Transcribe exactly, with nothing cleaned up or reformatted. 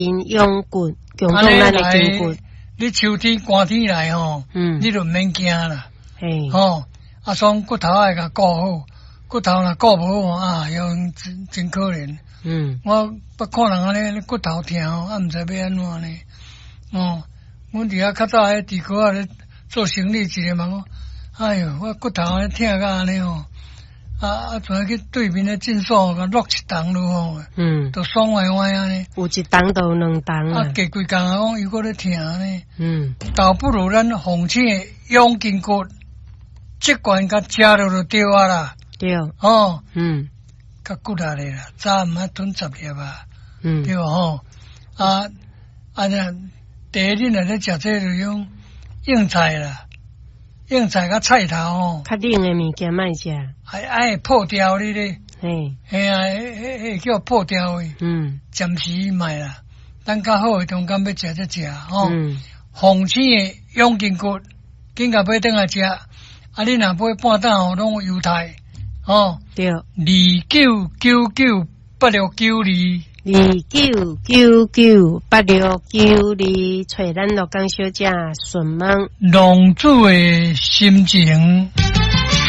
因用骨强壮咱的筋骨。 你秋天寒天来吼， 嗯， 你就唔免惊啦。 嘿， 吼，啊，双骨头爱甲顾好，骨头若顾无好啊，用真真可怜。 嗯， 我捌看人安尼骨头疼哦，啊，毋知要安怎呢？哦，阮伫遐较早喺地区啊咧做生意，一个嘛讲，哎哟，我骨头安尼疼甲安尼哦，啊啊，全去对面的诊所甲落一重落吼， 嗯， 都爽歪歪安尼。 有一重到两重啊，加几工啊，讲伊搁咧疼呢。 嗯， 倒不如咱红青养筋骨，即罐甲食落就对啊啦。 对， 哦， 嗯， 较骨力咧啦，早毋爱囤十粒啊， 嗯， 对吼。啊啊，那第一日来咧食这就用硬菜啦，硬菜甲菜头吼， 较冷的物件莫食， 还爱破掉你咧。 嘿， 嘿啊，迄迄叫破掉诶， 嗯， 暂时卖啦，等较好诶中间要食则食吼。 嗯， 红青诶养筋骨，紧甲买转来食。啊，你若买半担吼，拢有油菜，吼。 对， 二九九九八六九二， 二九九九八六九二，找咱罗江小姐顺梦。 浪子诶心情。